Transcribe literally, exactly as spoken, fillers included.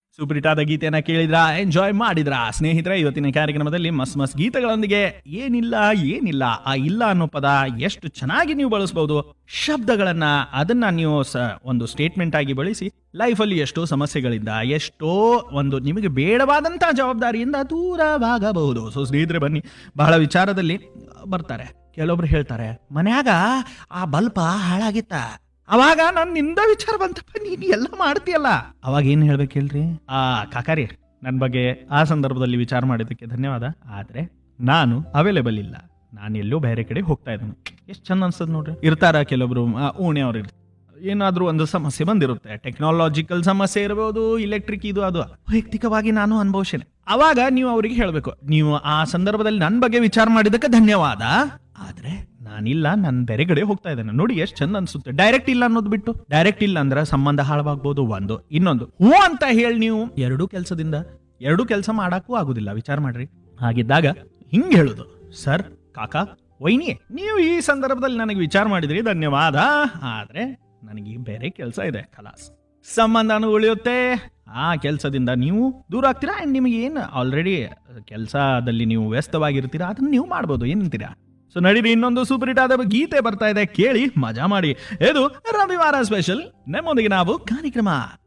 ಸೂಪರಿಟಾದ ಗೀತೆಯನ್ನ ಕೇಳಿದ್ರ, ಎಂಜಾಯ್ ಮಾಡಿದ್ರ ಸ್ನೇಹಿತರೆ. ಇವತ್ತಿನ ಕಾರ್ಯಕ್ರಮದಲ್ಲಿ ಮಸ್ ಮಸ್ ಗೀತೆಗಳೊಂದಿಗೆ ಏನಿಲ್ಲ ಏನಿಲ್ಲ ಆ ಇಲ್ಲ ಅನ್ನೋ ಪದ ಎಷ್ಟು ಚೆನ್ನಾಗಿ ನೀವು ಬಳಸಬಹುದು. ಶಬ್ದಗಳನ್ನ ಅದನ್ನ ನೀವು ಸ ಒಂದು ಸ್ಟೇಟ್ಮೆಂಟ್ ಆಗಿ ಬಳಸಿ ಲೈಫಲ್ಲಿ ಎಷ್ಟೋ ಸಮಸ್ಯೆಗಳಿಂದ, ಎಷ್ಟೋ ಒಂದು ನಿಮಗೆ ಬೇಡವಾದಂತಹ ಜವಾಬ್ದಾರಿಯಿಂದ ದೂರವಾಗಬಹುದು. ಸೊ ಸ್ನೇಹಿತರೆ ಬನ್ನಿ, ಬಹಳ ವಿಚಾರದಲ್ಲಿ ಬರ್ತಾರೆ. ಕೆಲವೊಬ್ರು ಹೇಳ್ತಾರೆ, ಮನ್ಯಾಗ ಆ ಬಲ್ಪ ಹಾಳಾಗಿತ್ತ, ಅವಾಗ ನನ್ ನಿಂದ ವಿಚಾರ ಬಂತಪ್ಪ, ನೀನ್ ಎಲ್ಲ ಮಾಡ್ತೀಯಲ್ಲ. ಅವಾಗ ಏನ್ ಹೇಳ್ಬೇಕು ಹೇಳ್ರಿ, ಆ ಕಾಕಾರಿ ನನ್ನ ಬಗ್ಗೆ ಆ ಸಂದರ್ಭದಲ್ಲಿ ವಿಚಾರ ಮಾಡಿದ್ದಕ್ಕೆ ಧನ್ಯವಾದ, ಆದ್ರೆ ನಾನು ಅವೈಲೇಬಲ್ ಇಲ್ಲ, ನಾನು ಎಲ್ಲೋ ಬೇರೆ ಕಡೆ ಹೋಗ್ತಾ ಇದ್ದೇನೆ. ಎಷ್ಟು ಚಂದ ಅನ್ಸದ್ ನೋಡ್ರಿ. ಇರ್ತಾರ ಕೆಲವೊಬ್ರು ಓಣೆ ಅವ್ರು ಇರ್ತಾರೆ, ಏನಾದ್ರೂ ಒಂದು ಸಮಸ್ಯೆ ಬಂದಿರುತ್ತೆ, ಟೆಕ್ನಾಲಜಿಕಲ್ ಸಮಸ್ಯೆ ಇರಬಹುದು, ಇಲೆಕ್ಟ್ರಿಕ್ ಇದು ಅದು, ವೈಯಕ್ತಿಕವಾಗಿ ನಾನು ಅನುಭವಿಸೇನೆ. ಅವಾಗ ನೀವು ಅವರಿಗೆ ಹೇಳ್ಬೇಕು, ನೀವು ಆ ಸಂದರ್ಭದಲ್ಲಿ ನನ್ನ ಬಗ್ಗೆ ವಿಚಾರ ಮಾಡಿದ್ದಕ್ಕೆ ಧನ್ಯವಾದ, ಆದ್ರೆ ನಾನಿಲ್ಲ, ನಾನು ಬೇರೆ ಕಡೆ ಹೋಗ್ತಾ ಇದ್ದೇನೆ. ನೋಡಿ ಎಷ್ಟು ಚಂದ ಅನ್ಸುತ್ತೆ. ಡೈರೆಕ್ಟ್ ಇಲ್ಲ ಅನ್ನೋದು ಬಿಟ್ಟು, ಡೈರೆಕ್ಟ್ ಇಲ್ಲ ಅಂದ್ರೆ ಸಂಬಂಧ ಹಾಳಾಗಬಹುದು. ಒಂದು ಇನ್ನೊಂದು ಹೂ ಅಂತ ಹೇಳಿ ನೀವು ಎರಡೂ ಕೆಲಸದಿಂದ ಎರಡೂ ಕೆಲಸ ಮಾಡಕ್ಕೂ ಆಗುದಿಲ್ಲ. ವಿಚಾರ ಮಾಡ್ರಿ. ಹಾಗಿದ್ದಾಗ ಹಿಂಗ್ ಹೇಳುದು, ಸರ್, ಕಾಕಾ, ವೈನಿ, ನೀವು ಈ ಸಂದರ್ಭದಲ್ಲಿ ನನಗೆ ವಿಚಾರ ಮಾಡಿದ್ರಿ, ಧನ್ಯವಾದ, ಆದ್ರೆ ನನಗೆ ಬೇರೆ ಕೆಲಸ ಇದೆ, ಖಲಾಸ್. ಸಂಬಂಧನೂ ಉಳಿಯುತ್ತೆ, ಆ ಕೆಲಸದಿಂದ ನೀವು ದೂರ ಆಗ್ತೀರಾ. ಅಂಡ್ ನಿಮಗೆ ಏನು ಆಲ್ರೆಡಿ ಕೆಲಸದಲ್ಲಿ ನೀವು ವ್ಯಸ್ತವಾಗಿರ್ತೀರಾ, ಅದನ್ನ ನೀವು ಮಾಡ್ಬೋದು, ಏನಂತೀರಾ? ಸೊ ನಡೀರಿ, ಇನ್ನೊಂದು ಸೂಪರ್ ಹಿಟ್ ಆದ ಗೀತೆ ಬರ್ತಾ ಇದೆ, ಕೇಳಿ ಮಜಾ ಮಾಡಿ. ಇದು ರವಿವಾರ ಸ್ಪೆಷಲ್, ನಮ್ಮೊಂದಿಗೆ ನಾವು ಕಾರ್ಯಕ್ರಮ.